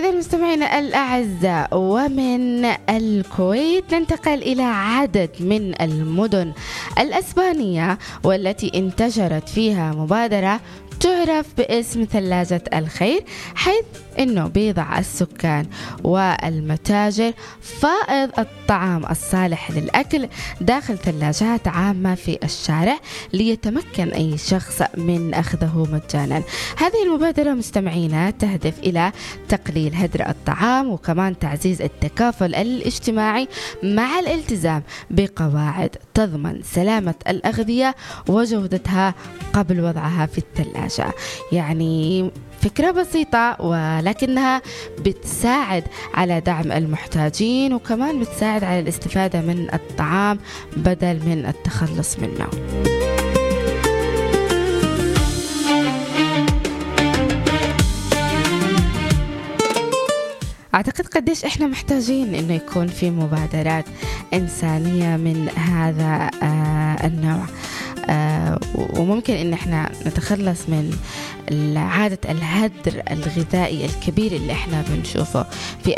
إذا مستمعينا الأعزاء، ومن الكويت ننتقل إلى عدد من المدن الأسبانية والتي انتشرت فيها مبادرة تعرف باسم ثلاجة الخير، حيث أنه بيضع السكان والمتاجر فائض الطعام الصالح للأكل داخل ثلاجات عامة في الشارع ليتمكن أي شخص من أخذه مجانا. هذه المبادرة مستمعينا تهدف إلى تقليل هدر الطعام وكمان تعزيز التكافل الاجتماعي مع الالتزام بقواعد تضمن سلامة الأغذية وجودتها قبل وضعها في الثلاجة. يعني فكرة بسيطة ولكنها بتساعد على دعم المحتاجين وكمان بتساعد على الاستفادة من الطعام بدل من التخلص منه. أعتقد قديش إحنا محتاجين إنه يكون في مبادرات إنسانية من هذا النوع، وممكن إن إحنا نتخلص من عادة الهدر الغذائي الكبير اللي إحنا بنشوفه في